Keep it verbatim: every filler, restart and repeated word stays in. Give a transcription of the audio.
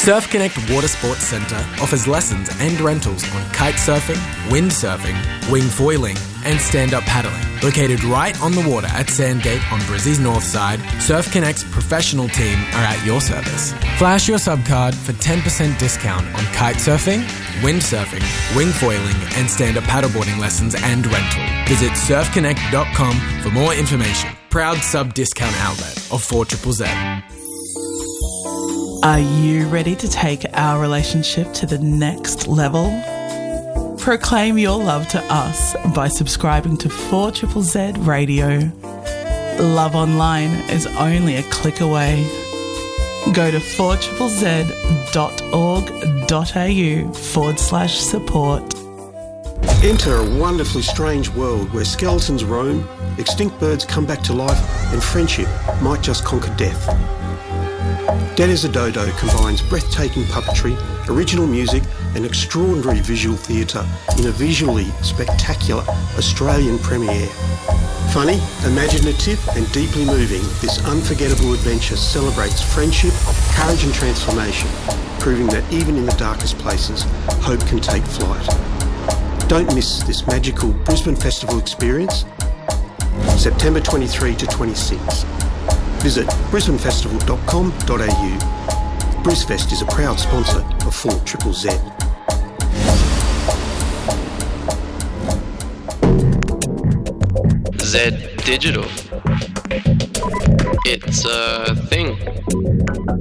Surf Connect Water Sports Centre offers lessons and rentals on kite surfing, wind surfing, wing foiling and stand-up paddling. Located right on the water at Sandgate on Brizzy's north side, Surf Connect's professional team are at your service. Flash your subcard for ten percent discount on kite surfing, wind surfing, wing foiling and stand-up paddleboarding lessons and rental. Visit surf connect dot com for more information. Proud sub-discount outlet of four triple Z. Are you ready to take our relationship to the next level? Proclaim your love to us by subscribing to four triple Z Radio. Love online is only a click away. Go to four triple z dot org dot a u forward slash support. Enter a wonderfully strange world where skeletons roam, extinct birds come back to life, and friendship might just conquer death. Dead as a Dodo combines breathtaking puppetry, original music and extraordinary visual theatre in a visually spectacular Australian premiere. Funny, imaginative and deeply moving, this unforgettable adventure celebrates friendship, courage and transformation, proving that even in the darkest places, hope can take flight. Don't miss this magical Brisbane Festival experience, September twenty-third to twenty-sixth. Visit brisbane festival dot com dot a u. BrisFest is a proud sponsor of four triple Z. Z Digital. It's a thing.